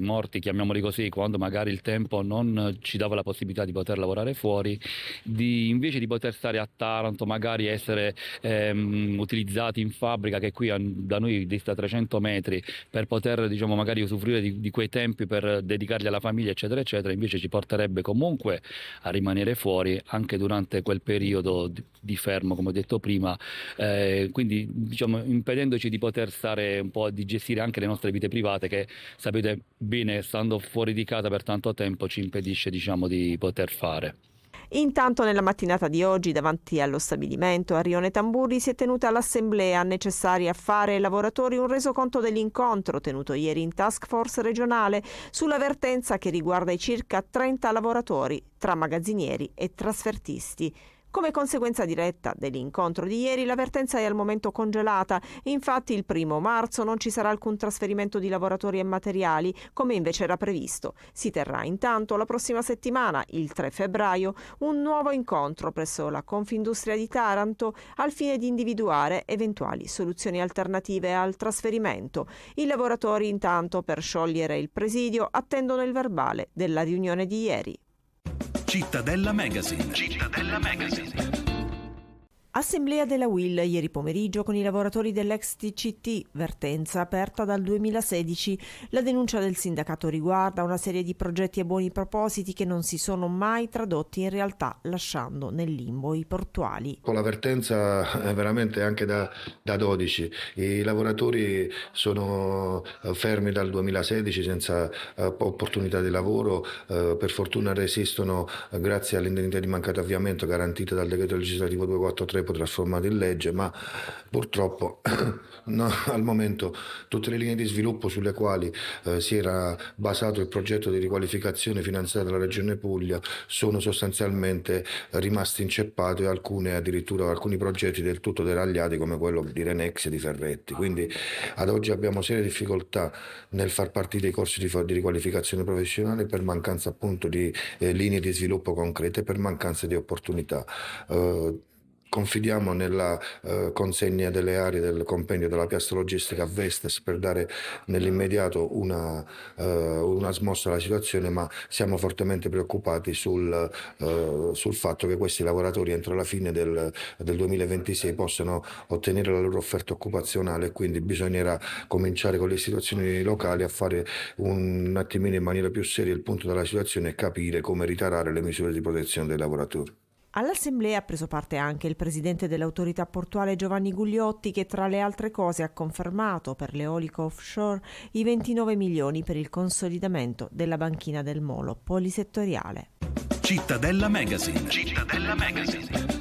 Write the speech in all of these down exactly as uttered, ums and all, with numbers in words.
morti, chiamiamoli così, quando magari il tempo non ci dava la possibilità di poter lavorare fuori, di, invece di poter stare a Taranto, magari essere ehm, utilizzati in fabbrica che qui a, da noi dista trecento metri, per poter diciamo magari usufruire di, di quei tempi per dedicarli alla famiglia eccetera eccetera, invece ci porterebbe comunque a rimanere fuori anche durante quel periodo di, di fermo, come ho detto prima, eh, quindi diciamo impedendoci di poter stare un po', di gestire anche le nostre vite private che sapete bene, stando fuori di casa per tanto tempo, ci impedisce diciamo di poter fare. Intanto nella mattinata di oggi davanti allo stabilimento a Rione Tamburi si è tenuta l'assemblea necessaria a fare ai lavoratori un resoconto dell'incontro tenuto ieri in task force regionale sulla vertenza che riguarda i circa trenta lavoratori tra magazzinieri e trasfertisti. Come conseguenza diretta dell'incontro di ieri, la vertenza è al momento congelata. Infatti il primo marzo non ci sarà alcun trasferimento di lavoratori e materiali, come invece era previsto. Si terrà intanto la prossima settimana, il tre febbraio, un nuovo incontro presso la Confindustria di Taranto al fine di individuare eventuali soluzioni alternative al trasferimento. I lavoratori intanto, per sciogliere il presidio, attendono il verbale della riunione di ieri. Cittadella Magazine. Cittadella Magazine. Assemblea della U I L ieri pomeriggio con i lavoratori dell'ex T C T, vertenza aperta dal duemilasedici. La denuncia del sindacato riguarda una serie di progetti e buoni propositi che non si sono mai tradotti in realtà, lasciando nel limbo i portuali. Con la vertenza è veramente anche da, da dodici, i lavoratori sono fermi dal duemilasedici senza uh, opportunità di lavoro, uh, per fortuna resistono uh, grazie all'indennità di mancato avviamento garantita dal decreto legislativo duecentoquarantatré trasformato in legge, ma purtroppo no, al momento tutte le linee di sviluppo sulle quali eh, si era basato il progetto di riqualificazione finanziato dalla Regione Puglia sono sostanzialmente rimasti inceppati, e alcune addirittura alcuni progetti del tutto deragliati come quello di Renex e di Ferretti. Quindi ad oggi abbiamo serie difficoltà nel far partire i corsi di, di riqualificazione professionale per mancanza appunto di eh, linee di sviluppo concrete, per mancanza di opportunità. Uh, Confidiamo nella eh, consegna delle aree del compendio della piastra logistica a Vestes per dare nell'immediato una, eh, una smossa alla situazione, ma siamo fortemente preoccupati sul, eh, sul fatto che questi lavoratori entro la fine del, del duemilaventisei possano ottenere la loro offerta occupazionale, e quindi bisognerà cominciare con le istituzioni locali a fare un attimino in maniera più seria il punto della situazione e capire come ritarare le misure di protezione dei lavoratori. All'assemblea ha preso parte anche il presidente dell'autorità portuale Giovanni Gugliotti, che tra le altre cose ha confermato per l'eolico offshore i ventinove milioni per il consolidamento della banchina del Molo polisettoriale. Cittadella Magazine. Cittadella Magazine.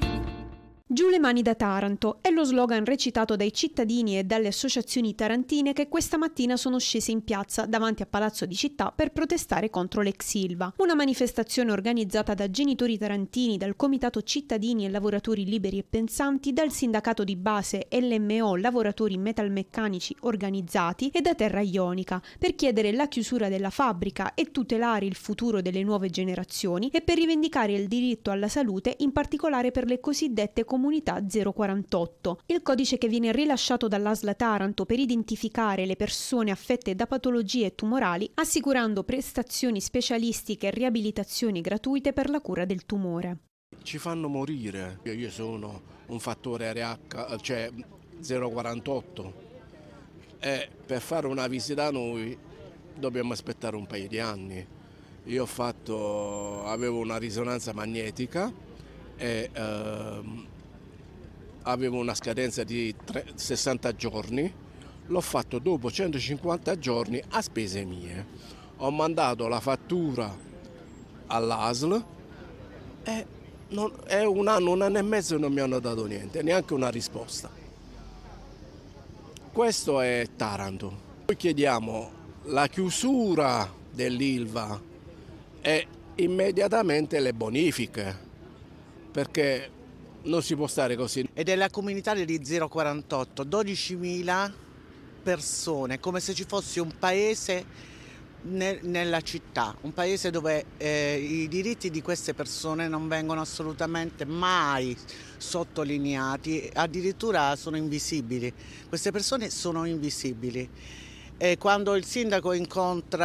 Giù le mani da Taranto è lo slogan recitato dai cittadini e dalle associazioni tarantine che questa mattina sono scese in piazza davanti a Palazzo di Città per protestare contro l'ex Ilva. Una manifestazione organizzata da genitori tarantini, dal Comitato Cittadini e Lavoratori Liberi e Pensanti, dal sindacato di base L M O Lavoratori Metalmeccanici Organizzati e da Terra Ionica, per chiedere la chiusura della fabbrica e tutelare il futuro delle nuove generazioni e per rivendicare il diritto alla salute, in particolare per le cosiddette comunità zero quarantotto, il codice che viene rilasciato dall'A S L Taranto per identificare le persone affette da patologie tumorali, assicurando prestazioni specialistiche e riabilitazioni gratuite per la cura del tumore. Ci fanno morire. Io sono un fattore R H, cioè zero quarantotto, e per fare una visita a noi dobbiamo aspettare un paio di anni. Io ho fatto, avevo una risonanza magnetica e ehm, avevo una scadenza di sessanta giorni, l'ho fatto dopo centocinquanta giorni a spese mie. Ho mandato la fattura all'A S L e non, è un anno, un anno e mezzo e non mi hanno dato niente, neanche una risposta. Questo è Taranto. Noi chiediamo la chiusura dell'Ilva e immediatamente le bonifiche, perché non si può stare così. E della comunità di zero quarantotto, dodicimila persone, come se ci fosse un paese ne, nella città, un paese dove eh, i diritti di queste persone non vengono assolutamente mai sottolineati, addirittura sono invisibili. Queste persone sono invisibili. E quando il sindaco incontra